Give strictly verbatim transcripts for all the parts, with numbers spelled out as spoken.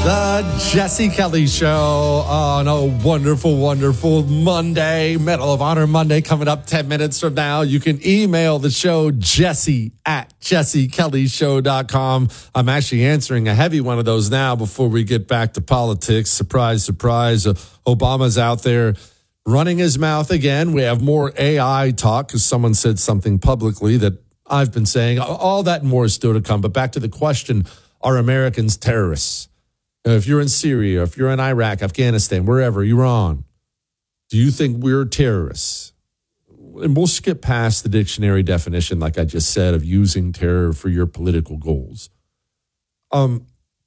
The Jesse Kelly Show on a wonderful, wonderful Monday. Medal of Honor Monday coming up ten minutes from now. You can email the show, Jesse at jesse kelly show dot com. I'm actually answering a heavy one of those now before we get back to politics. Surprise, surprise. Uh, Obama's out there running his mouth again. We have more A I talk because someone said something publicly that I've been saying. All that and more is still to come. But back to the question, are Americans terrorists? If you're in Syria, if you're in Iraq, Afghanistan, wherever, Iran, do you think we're terrorists? And we'll skip past the dictionary definition, like I just said, of using terror for your political goals. Um,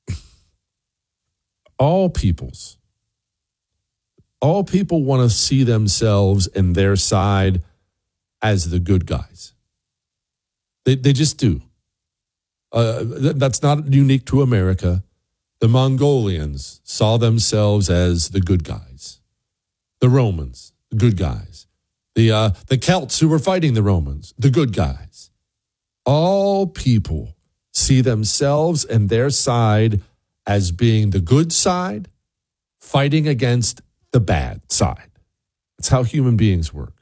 all peoples, all people want to see themselves and their side as the good guys. They, they just do. Uh, that's not unique to America. The Mongolians saw themselves as the good guys. The Romans, the good guys. The uh, the Celts who were fighting the Romans, the good guys. All people see themselves and their side as being the good side, fighting against the bad side. That's how human beings work.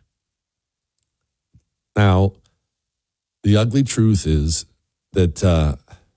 Now, the ugly truth is that uh,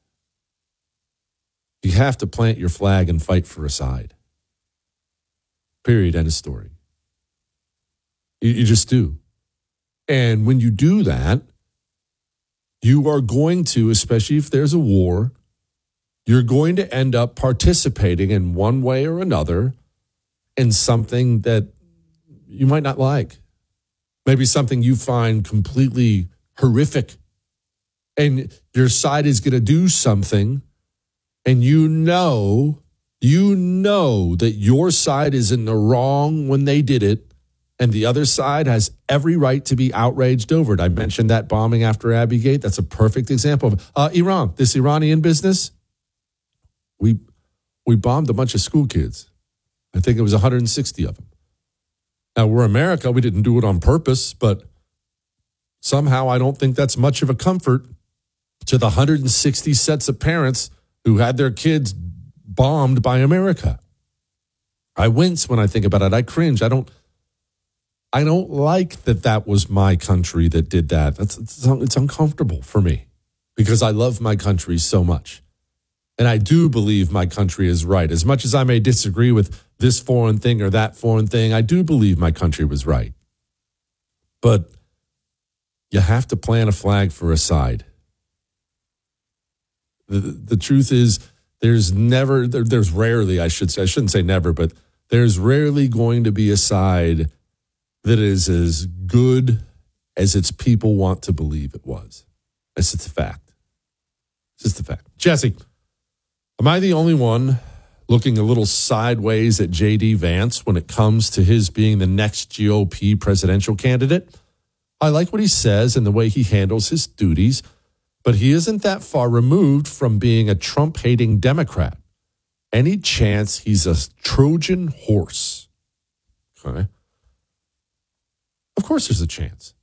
you have to plant your flag and fight for a side. Period. End of story. You, you just do. And when you do that, you are going to, especially if there's a war, you're going to end up participating in one way or another in something that you might not like. Maybe something you find completely horrific. And your side is going to do something. And you know, you know that your side is in the wrong when they did it, and the other side has every right to be outraged over it. I mentioned that bombing after Abbey Gate. That's a perfect example of uh, Iran, this Iranian business. We we bombed a bunch of school kids. I think it was one hundred sixty of them. Now, we're America. We didn't do it on purpose, but somehow I don't think that's much of a comfort to the one hundred sixty sets of parents who had their kids bombed by America. I wince when I think about it. I cringe. I don't I don't like that that was my country that did that. That's it's, it's uncomfortable for me because I love my country so much. And I do believe my country is right. As much as I may disagree with this foreign thing or that foreign thing, I do believe my country was right. But you have to plant a flag for a side. The, the truth is, there's never, there, there's rarely, I should say, I shouldn't say never, but there's rarely going to be a side that is as good as its people want to believe it was. It's just a fact. It's just a fact. Jesse, am I the only one looking a little sideways at J D Vance when it comes to his being the next G O P presidential candidate? I like what he says and the way he handles his duties, but he isn't that far removed from being a Trump-hating Democrat. Any chance he's a Trojan horse? Okay. Of course there's a chance.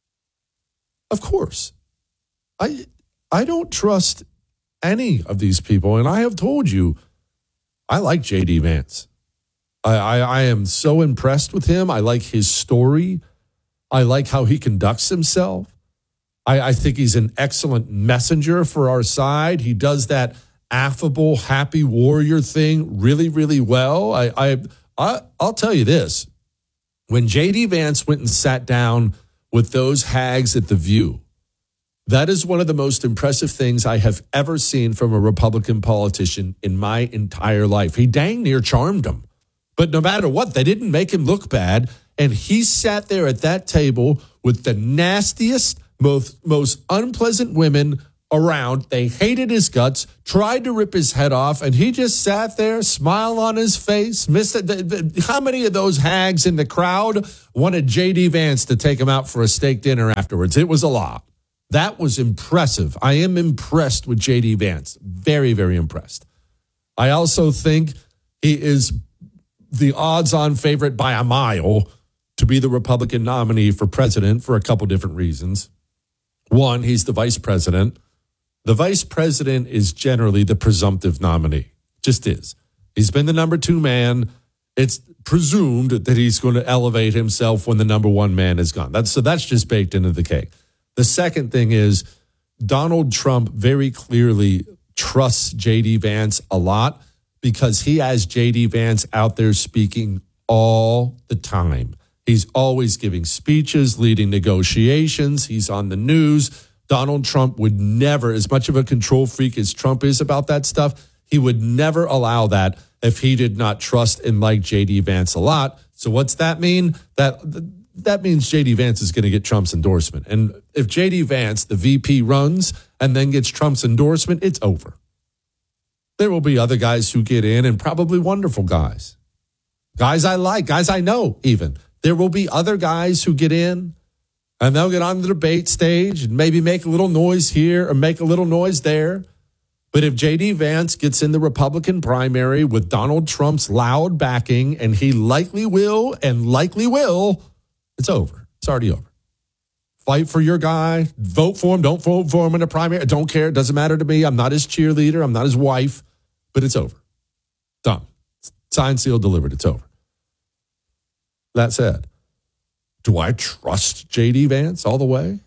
Of course. I I don't trust any of these people, and I have told you, I like J D Vance. I, I, I am so impressed with him. I like his story. I like how he conducts himself. I, I think he's an excellent messenger for our side. He does that affable, happy warrior thing really, really well. I, I, I, I'll tell you this. When J D Vance went and sat down with those hags at The View, that is one of the most impressive things I have ever seen from a Republican politician in my entire life. He dang near charmed them. But no matter what, they didn't make him look bad. And he sat there at that table with the nastiest, most, most unpleasant women around. They hated his guts, tried to rip his head off, and he just sat there, smile on his face. Missed it. How many of those hags in the crowd wanted J D Vance to take him out for a steak dinner afterwards? It was a lot. That was impressive. I am impressed with J D Vance. Very, very impressed. I also think he is the odds-on favorite by a mile to be the Republican nominee for president for a couple different reasons. One, he's the vice president. The vice president is generally the presumptive nominee. Just is. He's been the number two man. It's presumed that he's going to elevate himself when the number one man is gone. That's so that's just baked into the cake. The second thing is Donald Trump very clearly trusts J D Vance a lot because he has J D Vance out there speaking all the time. He's always giving speeches, leading negotiations. He's on the news. Donald Trump would never, as much of a control freak as Trump is about that stuff, he would never allow that if he did not trust and like J D Vance a lot. So what's that mean? That that means J D Vance is going to get Trump's endorsement. And if J D Vance, the V P, runs and then gets Trump's endorsement, it's over. There will be other guys who get in, and probably wonderful guys. Guys I like, guys I know even. There will be other guys who get in, and they'll get on the debate stage and maybe make a little noise here or make a little noise there. But if J D Vance gets in the Republican primary with Donald Trump's loud backing, and he likely will and likely will, it's over. It's already over. Fight for your guy. Vote for him. Don't vote for him in the primary. I don't care. It doesn't matter to me. I'm not his cheerleader. I'm not his wife. But it's over. Done. Signed, sealed, delivered. It's over. That said, do I trust J D Vance all the way?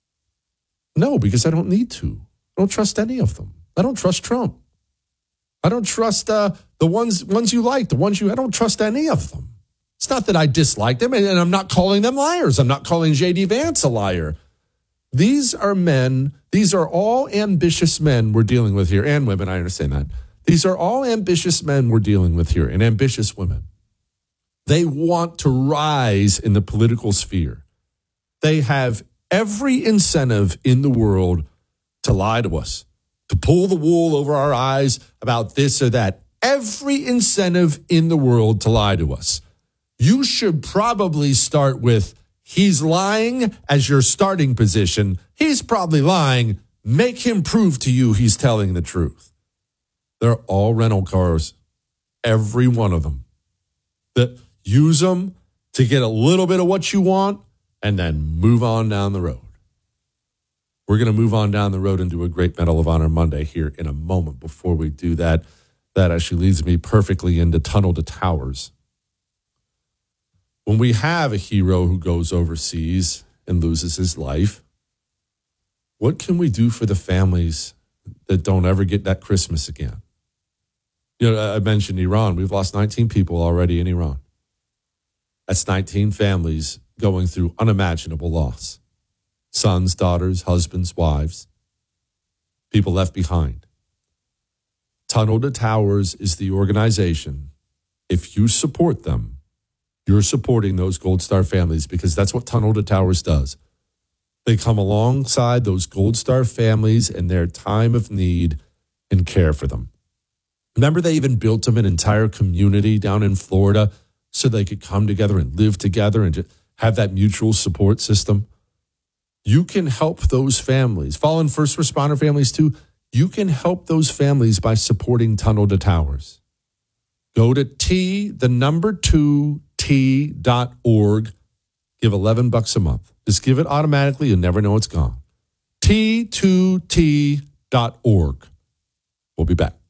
No, because I don't need to. I don't trust any of them. I don't trust Trump. I don't trust uh, the ones ones you like, the ones you, I don't trust any of them. It's not that I dislike them, and I'm not calling them liars. I'm not calling J D Vance a liar. These are men, these are all ambitious men we're dealing with here, and women, I understand that. These are all ambitious men we're dealing with here, and ambitious women. They want to rise in the political sphere. They have every incentive in the world to lie to us, to pull the wool over our eyes about this or that. Every incentive in the world to lie to us. You should probably start with, he's lying as your starting position. He's probably lying. Make him prove to you he's telling the truth. They're all rental cars, every one of them. That use them to get a little bit of what you want and then move on down the road. We're going to move on down the road and do a great Medal of Honor Monday here in a moment. Before we do that, that actually leads me perfectly into Tunnel to Towers. When we have a hero who goes overseas and loses his life, what can we do for the families that don't ever get that Christmas again? You know, I mentioned Iran. We've lost nineteen people already in Iran. That's nineteen families going through unimaginable loss. Sons, daughters, husbands, wives, people left behind. Tunnel to Towers is the organization. If you support them, you're supporting those Gold Star families, because that's what Tunnel to Towers does. They come alongside those Gold Star families in their time of need and care for them. Remember, they even built them an entire community down in Florida so they could come together and live together and have that mutual support system. You can help those families, fallen first responder families too. You can help those families by supporting Tunnel to Towers. Go to T, the number two, T dot org. Give eleven bucks a month. Just give it automatically. You'll never know it's gone. T two T dot org. We'll be back.